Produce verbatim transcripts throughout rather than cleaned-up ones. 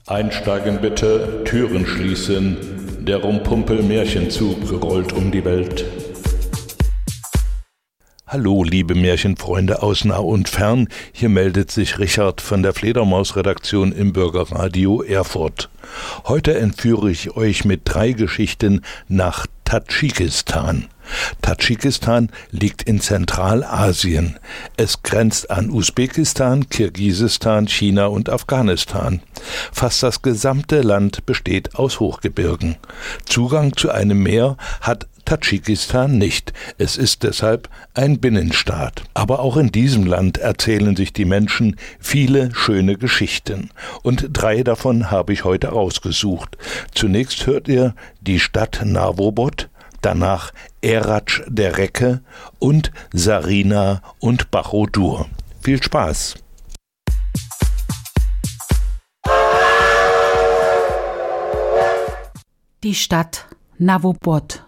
Einsteigen bitte, Türen schließen, der Rumpumpel-Märchenzug rollt um die Welt. Hallo, liebe Märchenfreunde aus nah und fern, hier meldet sich Richard von der Fledermaus-Redaktion im Bürgerradio Erfurt. Heute entführe ich euch mit drei Geschichten nach Tadschikistan. Tadschikistan liegt in Zentralasien. Es grenzt an Usbekistan, Kirgisistan, China und Afghanistan. Fast das gesamte Land besteht aus Hochgebirgen. Zugang zu einem Meer hat Tadschikistan nicht. Es ist deshalb ein Binnenstaat. Aber auch in diesem Land erzählen sich die Menschen viele schöne Geschichten. Und drei davon habe ich heute rausgesucht. Zunächst hört ihr die Stadt Nawobod, danach Eratsch der Recke und Sarina und Bachodur. Viel Spaß! Die Stadt Nawobod.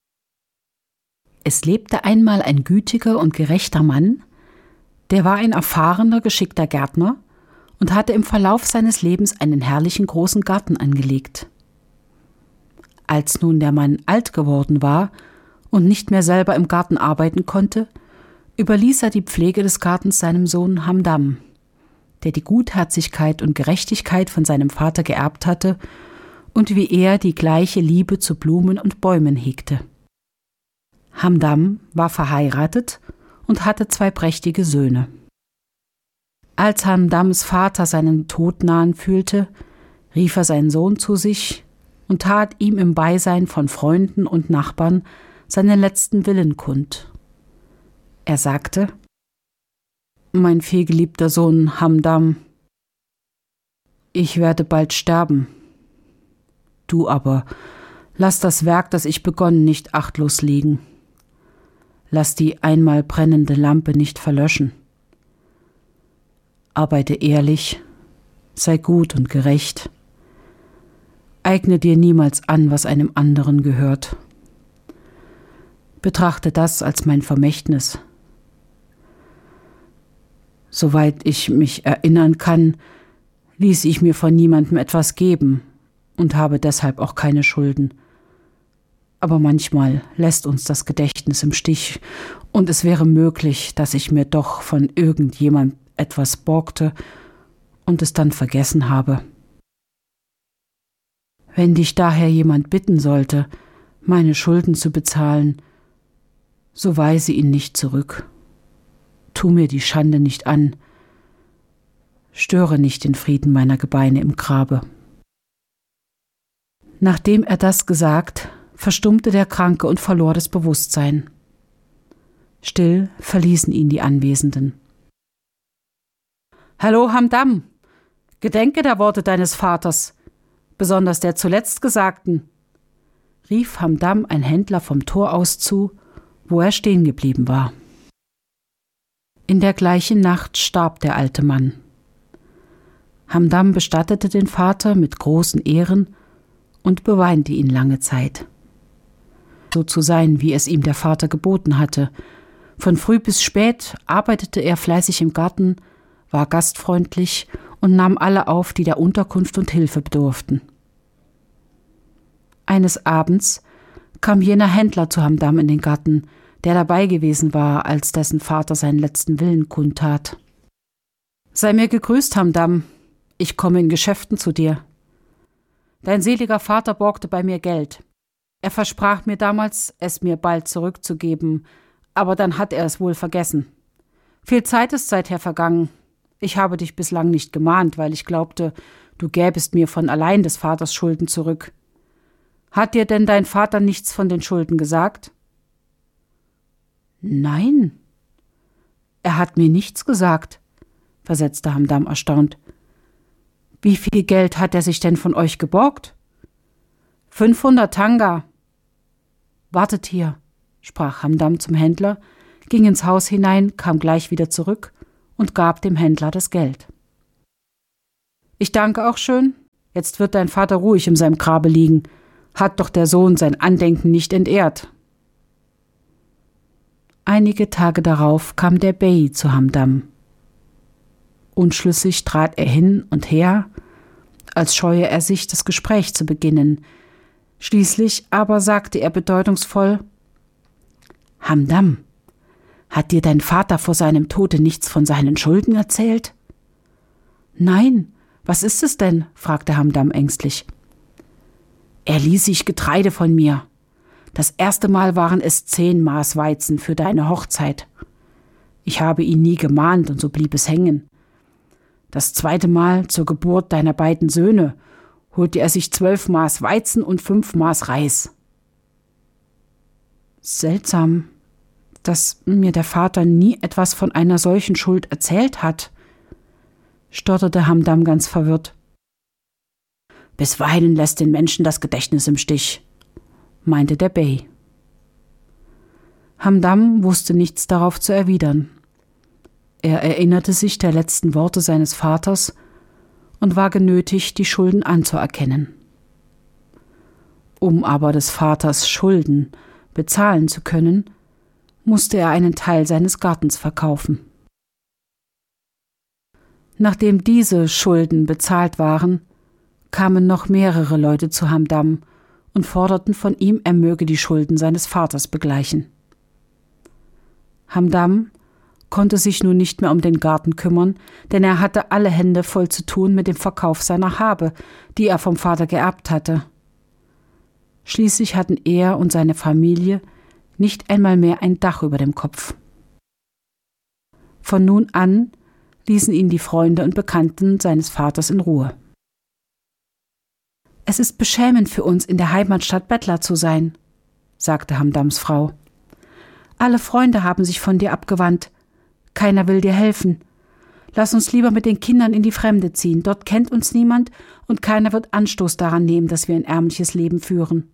Es lebte einmal ein gütiger und gerechter Mann, der war ein erfahrener, geschickter Gärtner und hatte im Verlauf seines Lebens einen herrlichen großen Garten angelegt. Als nun der Mann alt geworden war und nicht mehr selber im Garten arbeiten konnte, überließ er die Pflege des Gartens seinem Sohn Hamdam, der die Gutherzigkeit und Gerechtigkeit von seinem Vater geerbt hatte und wie er die gleiche Liebe zu Blumen und Bäumen hegte. Hamdam war verheiratet und hatte zwei prächtige Söhne. Als Hamdams Vater seinen Tod nahen fühlte, rief er seinen Sohn zu sich und tat ihm im Beisein von Freunden und Nachbarn seinen letzten Willen kund. Er sagte: »Mein vielgeliebter Sohn Hamdam, ich werde bald sterben. Du aber, lass das Werk, das ich begonnen, nicht achtlos liegen. Lass die einmal brennende Lampe nicht verlöschen. Arbeite ehrlich, sei gut und gerecht. Eigne dir niemals an, was einem anderen gehört. Betrachte das als mein Vermächtnis. Soweit ich mich erinnern kann, ließ ich mir von niemandem etwas geben und habe deshalb auch keine Schulden. Aber manchmal lässt uns das Gedächtnis im Stich und es wäre möglich, dass ich mir doch von irgendjemand etwas borgte und es dann vergessen habe. Wenn dich daher jemand bitten sollte, meine Schulden zu bezahlen, so weise ihn nicht zurück. Tu mir die Schande nicht an. Störe nicht den Frieden meiner Gebeine im Grabe.« Nachdem er das gesagt, verstummte der Kranke und verlor das Bewusstsein. Still verließen ihn die Anwesenden. »Hallo Hamdam, gedenke der Worte deines Vaters, besonders der zuletzt Gesagten«, rief Hamdam ein Händler vom Tor aus zu, wo er stehen geblieben war. In der gleichen Nacht starb der alte Mann. Hamdam bestattete den Vater mit großen Ehren und beweinte ihn lange Zeit. So zu sein, wie es ihm der Vater geboten hatte. Von früh bis spät arbeitete er fleißig im Garten, war gastfreundlich und nahm alle auf, die der Unterkunft und Hilfe bedurften. Eines Abends kam jener Händler zu Hamdam in den Garten, der dabei gewesen war, als dessen Vater seinen letzten Willen kundtat. »Sei mir gegrüßt, Hamdam, ich komme in Geschäften zu dir. Dein seliger Vater borgte bei mir Geld. Er versprach mir damals, es mir bald zurückzugeben, aber dann hat er es wohl vergessen. Viel Zeit ist seither vergangen. Ich habe dich bislang nicht gemahnt, weil ich glaubte, du gäbest mir von allein des Vaters Schulden zurück. Hat dir denn dein Vater nichts von den Schulden gesagt?« »Nein, er hat mir nichts gesagt«, versetzte Hamdam erstaunt. »Wie viel Geld hat er sich denn von euch geborgt?« »Fünfhundert Tanga.« »Wartet hier«, sprach Hamdam zum Händler, ging ins Haus hinein, kam gleich wieder zurück und gab dem Händler das Geld. »Ich danke auch schön. Jetzt wird dein Vater ruhig in seinem Grabe liegen. Hat doch der Sohn sein Andenken nicht entehrt.« Einige Tage darauf kam der Bey zu Hamdam. Unschlüssig trat er hin und her, als scheue er sich, das Gespräch zu beginnen. Schließlich aber sagte er bedeutungsvoll: »Hamdam, hat dir dein Vater vor seinem Tode nichts von seinen Schulden erzählt?« »Nein, was ist es denn?« fragte Hamdam ängstlich. »Er ließ sich Getreide von mir. Das erste Mal waren es zehn Maß Weizen für deine Hochzeit. Ich habe ihn nie gemahnt und so blieb es hängen. Das zweite Mal, zur Geburt deiner beiden Söhne, holte er sich zwölf Maß Weizen und fünf Maß Reis.« »Seltsam, dass mir der Vater nie etwas von einer solchen Schuld erzählt hat«, stotterte Hamdam ganz verwirrt. »Bisweilen lässt den Menschen das Gedächtnis im Stich«, meinte der Bey. Hamdam wusste nichts darauf zu erwidern. Er erinnerte sich der letzten Worte seines Vaters und war genötigt, die Schulden anzuerkennen. Um aber des Vaters Schulden bezahlen zu können, musste er einen Teil seines Gartens verkaufen. Nachdem diese Schulden bezahlt waren, kamen noch mehrere Leute zu Hamdam und forderten von ihm, er möge die Schulden seines Vaters begleichen. Hamdam konnte sich nun nicht mehr um den Garten kümmern, denn er hatte alle Hände voll zu tun mit dem Verkauf seiner Habe, die er vom Vater geerbt hatte. Schließlich hatten er und seine Familie nicht einmal mehr ein Dach über dem Kopf. Von nun an ließen ihn die Freunde und Bekannten seines Vaters in Ruhe. »Es ist beschämend für uns, in der Heimatstadt Bettler zu sein«, sagte Hamdams Frau. »Alle Freunde haben sich von dir abgewandt. Keiner will dir helfen. Lass uns lieber mit den Kindern in die Fremde ziehen. Dort kennt uns niemand und keiner wird Anstoß daran nehmen, dass wir ein ärmliches Leben führen.«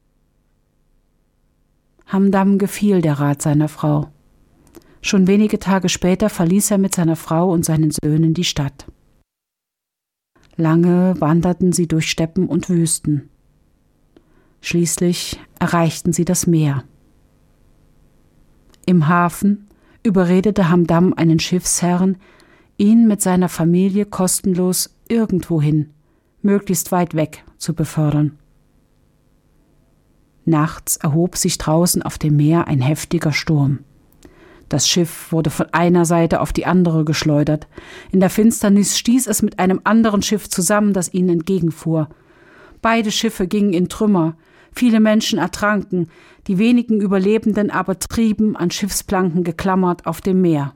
Hamdam gefiel der Rat seiner Frau. Schon wenige Tage später verließ er mit seiner Frau und seinen Söhnen die Stadt. Lange wanderten sie durch Steppen und Wüsten. Schließlich erreichten sie das Meer. Im Hafen überredete Hamdam einen Schiffsherrn, ihn mit seiner Familie kostenlos irgendwohin, möglichst weit weg, zu befördern. Nachts erhob sich draußen auf dem Meer ein heftiger Sturm. Das Schiff wurde von einer Seite auf die andere geschleudert. In der Finsternis stieß es mit einem anderen Schiff zusammen, das ihnen entgegenfuhr. Beide Schiffe gingen in Trümmer. Viele Menschen ertranken, die wenigen Überlebenden aber trieben, an Schiffsplanken geklammert, auf dem Meer.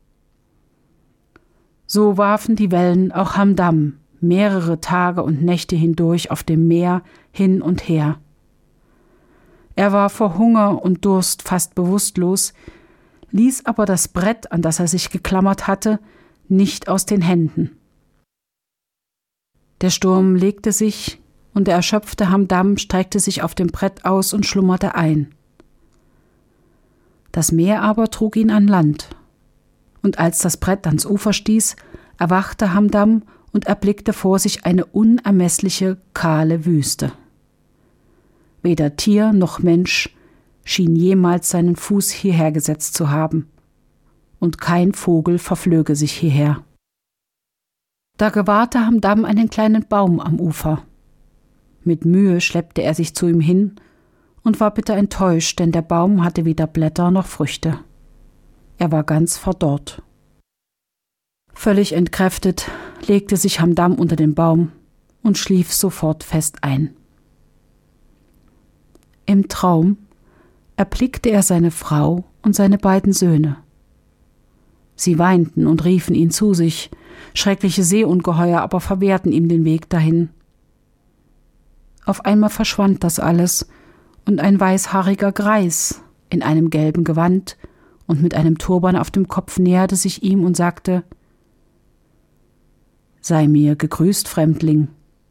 So warfen die Wellen auch Hamdam mehrere Tage und Nächte hindurch auf dem Meer hin und her. Er war vor Hunger und Durst fast bewusstlos, ließ aber das Brett, an das er sich geklammert hatte, nicht aus den Händen. Der Sturm legte sich, und der erschöpfte Hamdam streckte sich auf dem Brett aus und schlummerte ein. Das Meer aber trug ihn an Land, und als das Brett ans Ufer stieß, erwachte Hamdam und erblickte vor sich eine unermessliche, kahle Wüste. Weder Tier noch Mensch schien jemals seinen Fuß hierher gesetzt zu haben, und kein Vogel verflöge sich hierher. Da gewahrte Hamdam einen kleinen Baum am Ufer. Mit Mühe schleppte er sich zu ihm hin und war bitter enttäuscht, denn der Baum hatte weder Blätter noch Früchte. Er war ganz verdorrt. Völlig entkräftet legte sich Hamdam unter den Baum und schlief sofort fest ein. Im Traum erblickte er seine Frau und seine beiden Söhne. Sie weinten und riefen ihn zu sich, schreckliche Seeungeheuer aber verwehrten ihm den Weg dahin. Auf einmal verschwand das alles, und ein weißhaariger Greis in einem gelben Gewand und mit einem Turban auf dem Kopf näherte sich ihm und sagte: »Sei mir gegrüßt, Fremdling.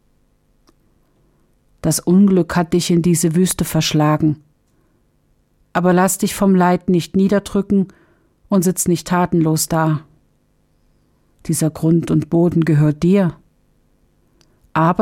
Das Unglück hat dich in diese Wüste verschlagen. Aber lass dich vom Leid nicht niederdrücken und sitz nicht tatenlos da. Dieser Grund und Boden gehört dir. Aber